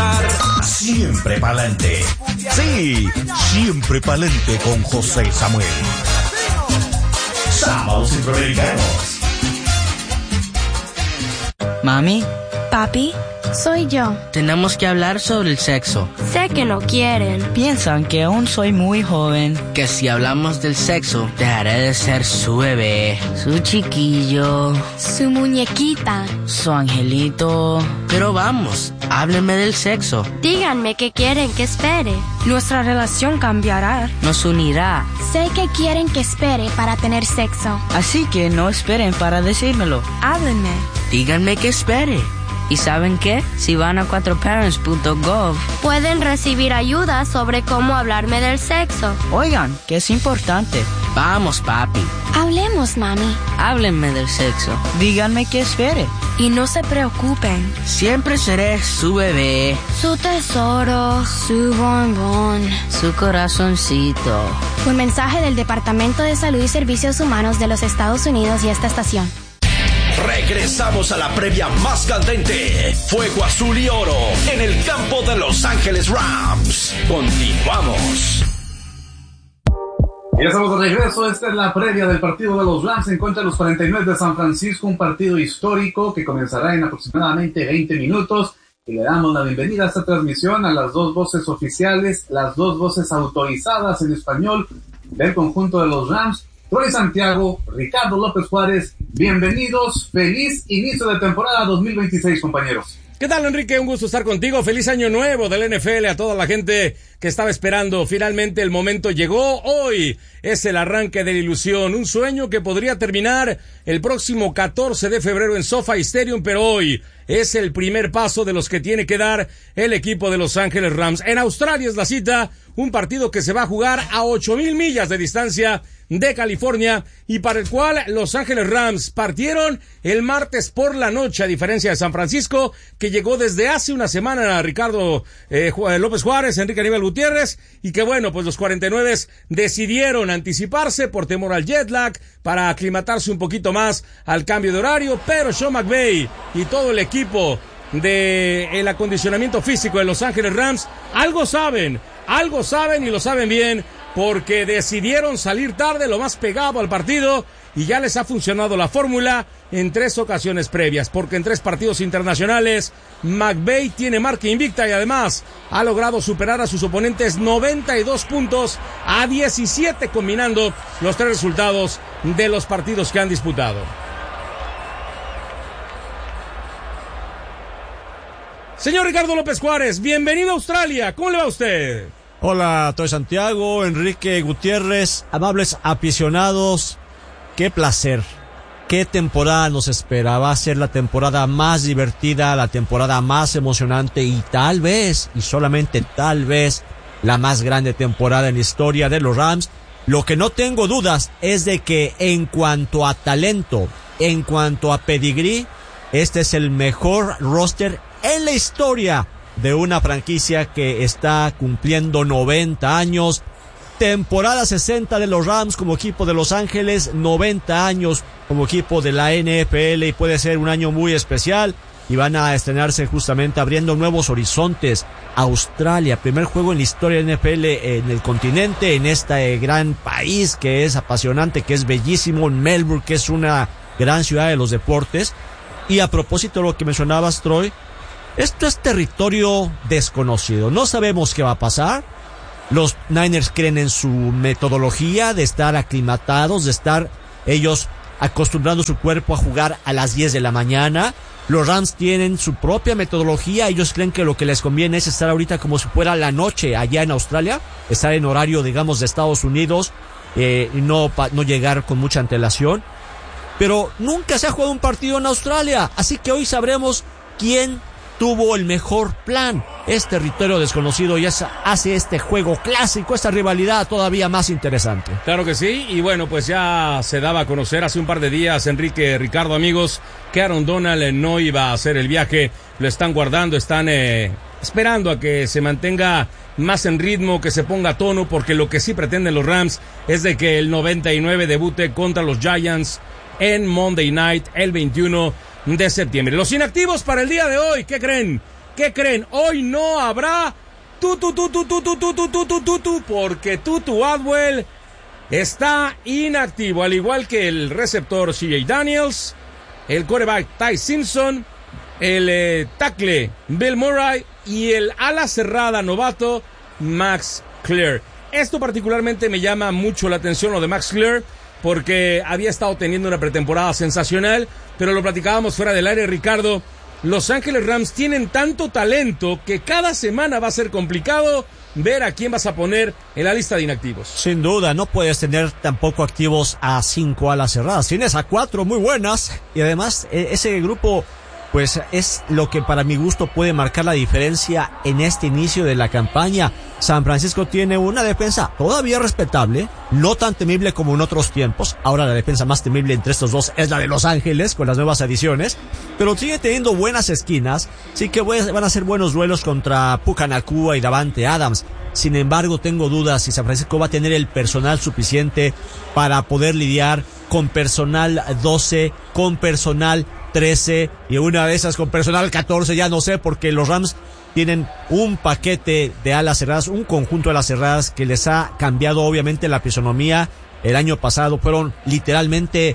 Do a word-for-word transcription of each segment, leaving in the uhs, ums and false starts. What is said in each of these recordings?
estar siempre pa'lante. Sí, siempre pa'lante con José Samuel. Sábados Centroamericanos. Mami. Papi, soy yo. Tenemos que hablar sobre el sexo. Sé que no quieren. Piensan que aún soy muy joven. Que si hablamos del sexo, dejaré de ser su bebé, su chiquillo, su muñequita, su angelito. Pero vamos, háblenme del sexo. Díganme qué quieren que espere. Nuestra relación cambiará. Nos unirá. Sé que quieren que espere para tener sexo. Así que no esperen para decírmelo. Háblenme. Díganme que espere. ¿Y saben qué? Si van a cuatro parents punto gov, pueden recibir ayuda sobre cómo hablarme del sexo. Oigan, que es importante. Vamos, papi. Hablemos, mami. Háblenme del sexo. Díganme que espere. Y no se preocupen. Siempre seré su bebé, su tesoro, su bombón, su corazoncito. Un mensaje del Departamento de Salud y Servicios Humanos de los Estados Unidos y esta estación. Regresamos a la previa más candente. Fuego azul y oro en el campo de Los Ángeles Rams. Continuamos. Ya estamos de regreso. Esta es la previa del partido de los Rams en contra de los cuarenta y nueve de San Francisco. Un partido histórico que comenzará en aproximadamente veinte minutos. Y le damos la bienvenida a esta transmisión a las dos voces oficiales, las dos voces autorizadas en español del conjunto de los Rams. Troy Santiago, Ricardo López Juárez, bienvenidos, feliz inicio de temporada dos mil veintiséis, compañeros. ¿Qué tal, Enrique? Un gusto estar contigo. Feliz año nuevo del N F L a toda la gente que estaba esperando. Finalmente el momento llegó. Hoy es el arranque de la ilusión. Un sueño que podría terminar el próximo catorce de febrero en SoFi Stadium, pero hoy es el primer paso de los que tiene que dar el equipo de Los Ángeles Rams. En Australia es la cita, un partido que se va a jugar a ocho mil millas de distancia de California y para el cual Los Ángeles Rams partieron el martes por la noche, a diferencia de San Francisco, que llegó desde hace una semana a Ricardo eh, López Juárez, Enrique Aníbal Gutiérrez, y que bueno, pues los cuarenta y nueve decidieron anticiparse por temor al jet lag, para aclimatarse un poquito más al cambio de horario, pero Sean McVay y todo el equipo de el acondicionamiento físico de Los Ángeles Rams algo saben, algo saben y lo saben bien, porque decidieron salir tarde, lo más pegado al partido, y ya les ha funcionado la fórmula en tres ocasiones previas, porque en tres partidos internacionales McVay tiene marca invicta y además ha logrado superar a sus oponentes noventa y dos puntos a diecisiete, combinando los tres resultados de los partidos que han disputado. Señor Ricardo López Juárez, bienvenido a Australia, ¿cómo le va a usted? Hola, Toy Santiago, Enrique Gutiérrez, amables aficionados, qué placer, qué temporada nos espera, va a ser la temporada más divertida, la temporada más emocionante y tal vez, y solamente tal vez, la más grande temporada en la historia de los Rams. Lo que no tengo dudas es de que en cuanto a talento, en cuanto a pedigrí, este es el mejor roster en la historia de una franquicia que está cumpliendo noventa años. Temporada sesenta de los Rams como equipo de Los Ángeles, noventa años como equipo de la N F L, y puede ser un año muy especial, y van a estrenarse justamente abriendo nuevos horizontes. Australia, primer juego en la historia de N F L en el continente, en este gran país que es apasionante, que es bellísimo, en Melbourne, que es una gran ciudad de los deportes. Y a propósito de lo que mencionabas, Troy, esto es territorio desconocido, no sabemos qué va a pasar. Los Niners creen en su metodología de estar aclimatados, de estar ellos acostumbrando su cuerpo a jugar a las diez de la mañana. Los Rams tienen su propia metodología, ellos creen que lo que les conviene es estar ahorita como si fuera la noche allá en Australia, estar en horario, digamos, de Estados Unidos, eh, y no, no llegar con mucha antelación. Pero nunca se ha jugado un partido en Australia, así que hoy sabremos quién tuvo el mejor plan. Es territorio desconocido y es, hace este juego clásico, esta rivalidad todavía más interesante. Claro que sí, y bueno, pues ya se daba a conocer hace un par de días, Enrique, Ricardo, amigos, que Aaron Donald no iba a hacer el viaje. Lo están guardando, están eh, esperando a que se mantenga más en ritmo, que se ponga a tono, porque lo que sí pretenden los Rams es de que el noventa y nueve debute contra los Giants en Monday Night el veintiuno de septiembre. Los inactivos para el día de hoy, ¿qué creen? ¿qué creen? Hoy no habrá tutu, tutu, tutu, tutu, tutu, tutu, porque Tutu Atwell está inactivo, al igual que el receptor C J Daniels, el quarterback Ty Simpson, el eh, tackle Bill Murray y el ala cerrada novato Max Clear. Esto particularmente me llama mucho la atención, lo de Max Clear, porque había estado teniendo una pretemporada sensacional, pero lo platicábamos fuera del aire, Ricardo. Los Ángeles Rams tienen tanto talento que cada semana va a ser complicado ver a quién vas a poner en la lista de inactivos. Sin duda, no puedes tener tampoco activos a cinco alas cerradas. Tienes a cuatro muy buenas y además ese grupo pues es lo que para mi gusto puede marcar la diferencia en este inicio de la campaña. San Francisco tiene una defensa todavía respetable, no tan temible como en otros tiempos. Ahora la defensa más temible entre estos dos es la de Los Ángeles con las nuevas adiciones, pero sigue teniendo buenas esquinas, sí que van a ser buenos duelos contra Puka Nacua y Davante Adams. Sin embargo, tengo dudas si San Francisco va a tener el personal suficiente para poder lidiar con personal doce, con personal trece y una de esas con personal catorce, ya no sé, porque los Rams tienen un paquete de alas cerradas, un conjunto de alas cerradas que les ha cambiado obviamente la fisonomía. El año pasado fueron literalmente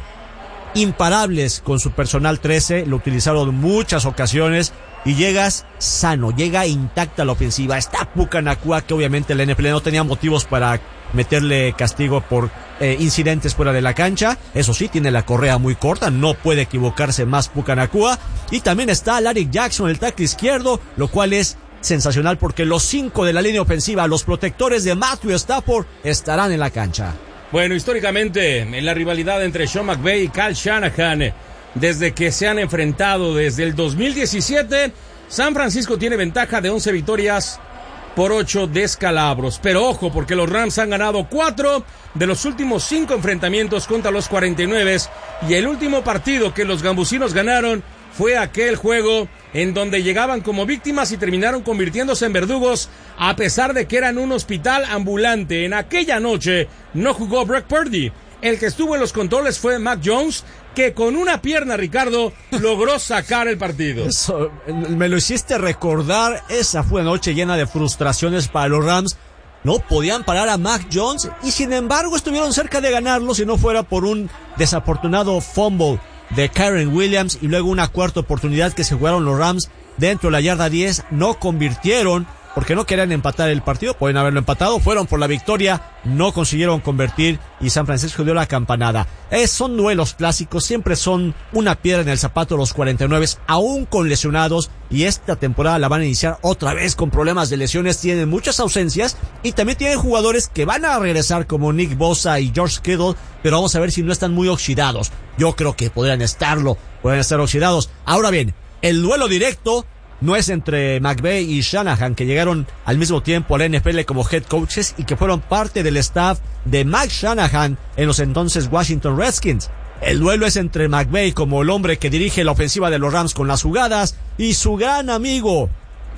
imparables con su personal trece, lo utilizaron en muchas ocasiones y llegas sano, llega intacta la ofensiva. Está Puka Nacua, que obviamente la N F L no tenía motivos para meterle castigo por eh, incidentes fuera de la cancha. Eso sí, tiene la correa muy corta, no puede equivocarse más Puka Nacua. Y también está Larry Jackson, el tackle izquierdo, lo cual es sensacional porque los cinco de la línea ofensiva, los protectores de Matthew Stafford, estarán en la cancha. Bueno, históricamente, en la rivalidad entre Sean McVay y Kyle Shanahan, desde que se han enfrentado desde el dos mil diecisiete, San Francisco tiene ventaja de once victorias por ocho descalabros. Pero ojo, porque los Rams han ganado cuatro de los últimos cinco enfrentamientos contra los cuarenta y nueve, y el último partido que los gambusinos ganaron fue aquel juego en donde llegaban como víctimas y terminaron convirtiéndose en verdugos, a pesar de que eran un hospital ambulante. En aquella noche no jugó Brock Purdy. El que estuvo en los controles fue Mac Jones, que con una pierna, Ricardo, logró sacar el partido. Eso, me lo hiciste recordar. Esa fue una noche llena de frustraciones para los Rams. No podían parar a Mac Jones y sin embargo estuvieron cerca de ganarlo si no fuera por un desafortunado fumble de Kyren Williams y luego una cuarta oportunidad que se jugaron los Rams dentro de la yarda diez. No convirtieron porque no querían empatar el partido, pueden haberlo empatado, fueron por la victoria, no consiguieron convertir y San Francisco dio la campanada. Eh, son duelos clásicos, siempre son una piedra en el zapato los cuarenta y nueve, aún con lesionados, y esta temporada la van a iniciar otra vez con problemas de lesiones, tienen muchas ausencias y también tienen jugadores que van a regresar como Nick Bosa y George Kittle, pero vamos a ver si no están muy oxidados. Yo creo que podrían estarlo, podrían estar oxidados. Ahora bien, el duelo directo no es entre McVay y Shanahan, que llegaron al mismo tiempo a la N F L como head coaches y que fueron parte del staff de Mike Shanahan en los entonces Washington Redskins. El duelo es entre McVay como el hombre que dirige la ofensiva de los Rams con las jugadas y su gran amigo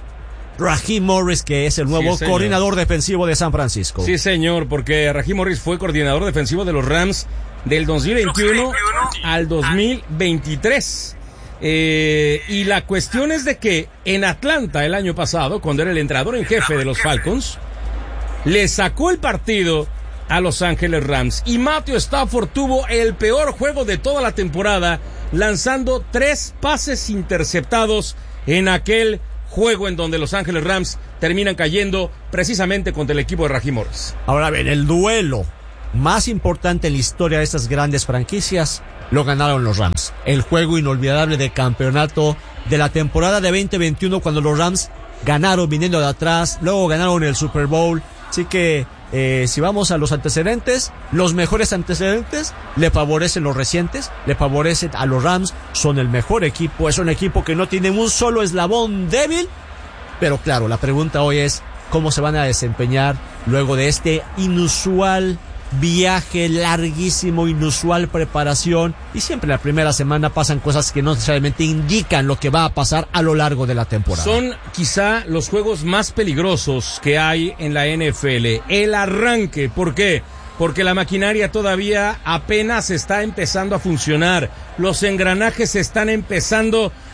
Raheem Morris, que es el nuevo sí, coordinador defensivo de San Francisco. Sí, señor, porque Raheem Morris fue coordinador defensivo de los Rams del dos mil veintiuno al dos mil veintitrés. Eh, y la cuestión es de que en Atlanta el año pasado, cuando era el entrenador en jefe de los Falcons, le sacó el partido a Los Ángeles Rams y Matthew Stafford tuvo el peor juego de toda la temporada, lanzando tres pases interceptados en aquel juego en donde Los Ángeles Rams terminan cayendo precisamente contra el equipo de Raheem Morris. Ahora bien, el duelo más importante en la historia de estas grandes franquicias lo ganaron los Rams. El juego inolvidable de campeonato de la temporada de veinte veintiuno, cuando los Rams ganaron viniendo de atrás, luego ganaron el Super Bowl. Así que eh, si vamos a los antecedentes, los mejores antecedentes le favorecen los recientes, le favorecen a los Rams, son el mejor equipo, es un equipo que no tiene un solo eslabón débil. Pero claro, la pregunta hoy es cómo se van a desempeñar luego de este inusual viaje larguísimo, inusual preparación, y siempre la primera semana pasan cosas que no necesariamente indican lo que va a pasar a lo largo de la temporada. Son quizá los juegos más peligrosos que hay en la N F L, el arranque. ¿Por qué? Porque la maquinaria todavía apenas está empezando a funcionar, los engranajes están empezando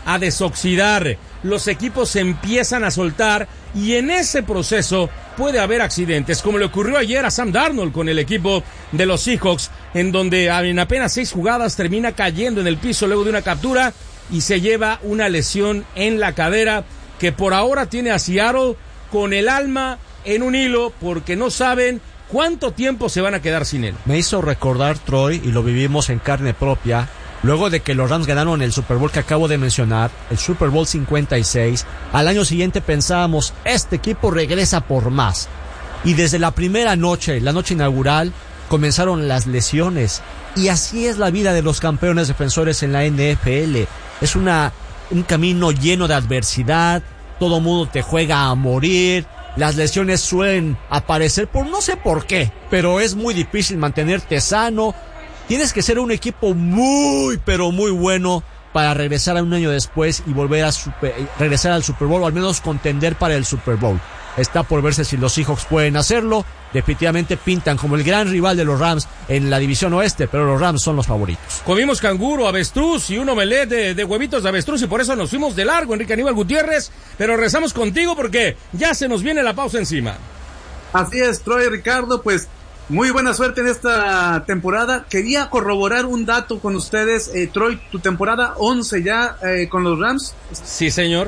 a desoxidar, los equipos se empiezan a soltar y en ese proceso puede haber accidentes, como le ocurrió ayer a Sam Darnold con el equipo de los Seahawks, en donde en apenas seis jugadas termina cayendo en el piso luego de una captura y se lleva una lesión en la cadera que por ahora tiene a Seattle con el alma en un hilo porque no saben cuánto tiempo se van a quedar sin él. Me hizo recordar, Troy, y lo vivimos en carne propia, luego de que los Rams ganaron el Super Bowl que acabo de mencionar, el Super Bowl cincuenta y seis, al año siguiente pensábamos, este equipo regresa por más. Y desde la primera noche, la noche inaugural, comenzaron las lesiones. Y así es la vida de los campeones defensores en la N F L. Es una, un camino lleno de adversidad, todo mundo te juega a morir, las lesiones suelen aparecer por no sé por qué, pero es muy difícil mantenerte sano. Tienes que ser un equipo muy, pero muy bueno para regresar a un año después y volver a super, regresar al Super Bowl, o al menos contender para el Super Bowl. Está por verse si los Seahawks pueden hacerlo. Definitivamente pintan como el gran rival de los Rams en la división oeste, pero los Rams son los favoritos. Comimos canguro, avestruz y un omelette de, de huevitos de avestruz y por eso nos fuimos de largo, Enrique Aníbal Gutiérrez, pero regresamos contigo porque ya se nos viene la pausa encima. Así es, Troy, Ricardo, pues muy buena suerte en esta temporada. Quería corroborar un dato con ustedes. eh, Troy, tu temporada once ya eh, con los Rams. Sí, señor.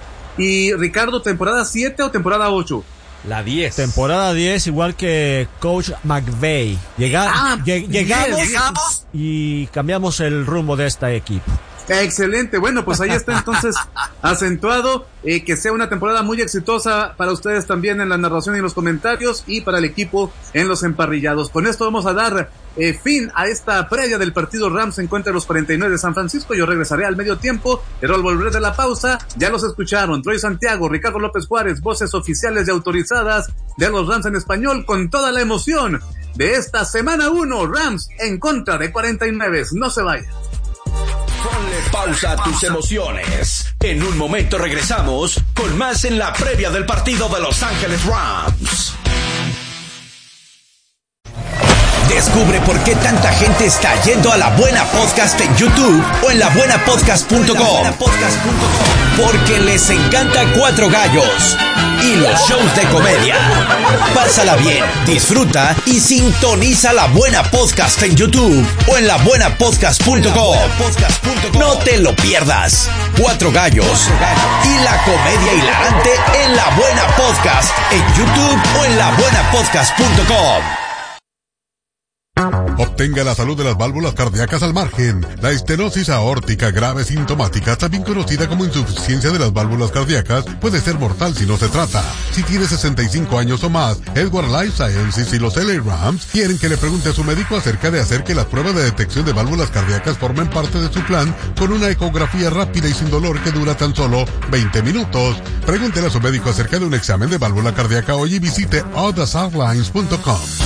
Y Ricardo, ¿temporada siete o temporada ocho? La diez. Temporada diez, igual que Coach McVay. Llega, ah, lleg, llegamos, llegamos y cambiamos el rumbo de este equipo. Excelente, bueno, pues ahí está entonces acentuado, eh, que sea una temporada muy exitosa para ustedes también en la narración y los comentarios y para el equipo en los emparrillados. Con esto vamos a dar eh, fin a esta previa del partido Rams en contra de los cuarenta y nueve de San Francisco. Yo regresaré al medio tiempo, pero al volver de la pausa ya los escucharon Troy Santiago, Ricardo López Juárez, voces oficiales y autorizadas de los Rams en español, con toda la emoción de esta semana uno, Rams en contra de cuarenta y nueve. No se vayan. Ponle pausa a tus emociones. En un momento regresamos con más en la previa del partido de Los Ángeles Rams. Descubre por qué tanta gente está yendo a La Buena Podcast en YouTube o en la buena podcast punto com. Porque les encanta Cuatro Gallos y los shows de comedia. Pásala bien, disfruta y sintoniza La Buena Podcast en YouTube o en la buena podcast punto com. No te lo pierdas. Cuatro Gallos y la comedia hilarante en La Buena Podcast en YouTube o en la buena podcast punto com. Obtenga la salud de las válvulas cardíacas al margen. La estenosis aórtica grave sintomática, también conocida como insuficiencia de las válvulas cardíacas, puede ser mortal si no se trata. Si tiene sesenta y cinco años o más, Edward Life Sciences y los L A Rams quieren que le pregunte a su médico acerca de hacer que las pruebas de detección de válvulas cardíacas formen parte de su plan con una ecografía rápida y sin dolor que dura tan solo veinte minutos. Pregúntele a su médico acerca de un examen de válvula cardíaca hoy y visite all the south lines punto com.